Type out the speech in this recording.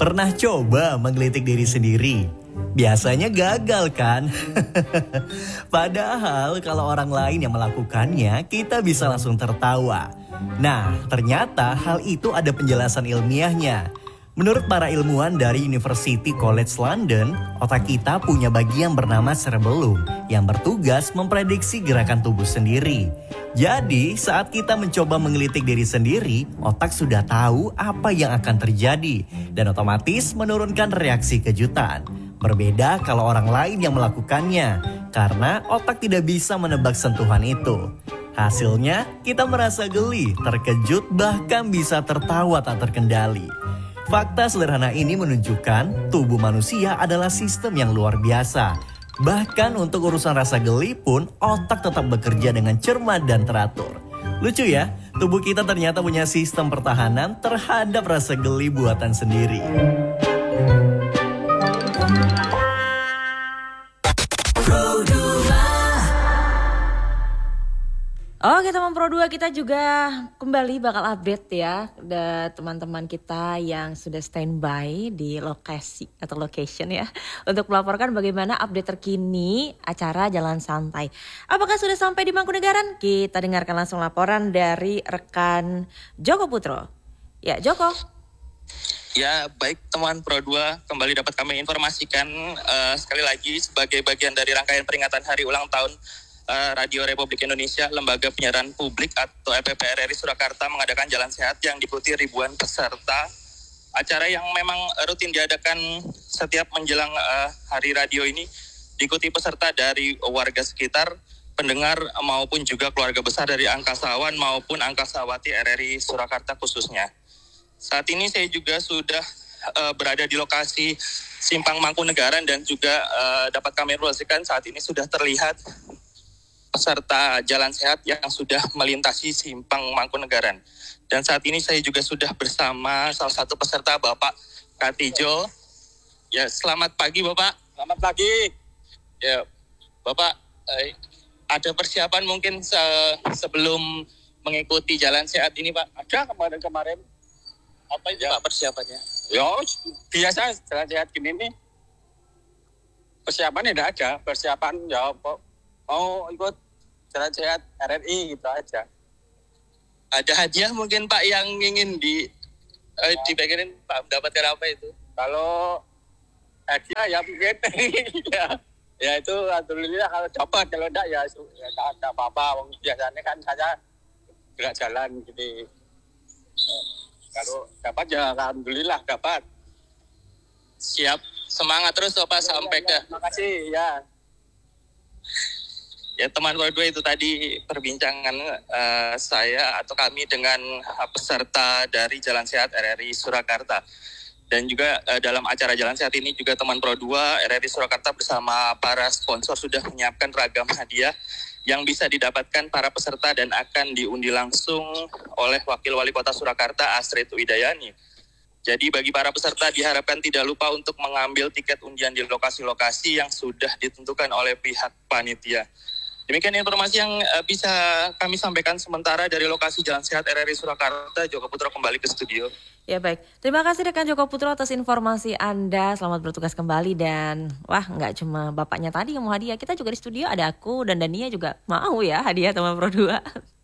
Pernah coba menggelitik diri sendiri? Biasanya gagal kan? Padahal kalau orang lain yang melakukannya, kita bisa langsung tertawa. Nah, ternyata hal itu ada penjelasan ilmiahnya. Menurut para ilmuwan dari University College London, otak kita punya bagian bernama cerebellum yang bertugas memprediksi gerakan tubuh sendiri. Jadi, saat kita mencoba menggelitik diri sendiri, otak sudah tahu apa yang akan terjadi dan otomatis menurunkan reaksi kejutan. Berbeda kalau orang lain yang melakukannya, karena otak tidak bisa menebak sentuhan itu. Hasilnya, kita merasa geli, terkejut, bahkan bisa tertawa tak terkendali. Fakta sederhana ini menunjukkan tubuh manusia adalah sistem yang luar biasa. Bahkan untuk urusan rasa geli pun otak tetap bekerja dengan cermat dan teratur. Lucu ya, tubuh kita ternyata punya sistem pertahanan terhadap rasa geli buatan sendiri. Oke teman Pro 2, kita juga kembali bakal update ya. Ada teman-teman kita yang sudah standby di lokasi atau location ya. Untuk melaporkan bagaimana update terkini acara Jalan Santai. Apakah sudah sampai di Mangkunegaran? Kita dengarkan langsung laporan dari rekan Joko Putro. Ya Joko. Ya baik teman Pro 2, kembali dapat kami informasikan sekali lagi sebagai bagian dari rangkaian peringatan hari ulang tahun Radio Republik Indonesia, Lembaga Penyiaran Publik atau LPP RRI Surakarta mengadakan Jalan Sehat yang diikuti ribuan peserta. Acara yang memang rutin diadakan setiap menjelang hari radio ini diikuti peserta dari warga sekitar, pendengar maupun juga keluarga besar dari angkasawan maupun angkasawati RRI Surakarta khususnya. Saat ini saya juga sudah berada di lokasi Simpang Mangkunegaran dan juga dapat kami informasikan saat ini sudah terlihat peserta Jalan Sehat yang sudah melintasi Simpang Mangkunegaran. Dan saat ini saya juga sudah bersama salah satu peserta, Bapak Katijo. Ya, selamat pagi Bapak. Selamat pagi. Ya, Bapak, ada persiapan mungkin sebelum mengikuti Jalan Sehat ini Pak? Ada kemarin-kemarin. Apa itu Pak persiapannya? Ya, biasa Jalan Sehat gini nih. Persiapan tidak ada. Persiapan ya mau ikut Jalan Sehat RRI gitu aja. Ada hadiah mungkin Pak yang ingin dibagiin Pak, mendapatkan apa itu? Kalau hadiah ya mungkin ya itu alhamdulillah kalau dapat, kalau enggak ya enggak apa-apa. Biasanya kan saya gerak jalan gitu. Kalau dapat ya alhamdulillah dapat. Siap, semangat terus Bapak sampai ke. Terima kasih ya. Ya teman berdua, itu tadi perbincangan saya atau kami dengan peserta dari Jalan Sehat RRI Surakarta. Dan juga dalam acara Jalan Sehat ini juga teman Pro 2 RRI Surakarta bersama para sponsor sudah menyiapkan ragam hadiah yang bisa didapatkan para peserta dan akan diundi langsung oleh Wakil Wali Kota Surakarta Astrid Widayani. Jadi bagi para peserta diharapkan tidak lupa untuk mengambil tiket undian di lokasi-lokasi yang sudah ditentukan oleh pihak panitia. Demikian informasi yang bisa kami sampaikan sementara dari lokasi Jalan Sehat RRI Surakarta. Joko Putro kembali ke studio. Ya baik, terima kasih rekan Joko Putro atas informasi Anda. Selamat bertugas kembali dan nggak cuma bapaknya tadi yang mau hadiah. Kita juga di studio ada aku dan Dania juga mau ya hadiah teman Pro 2.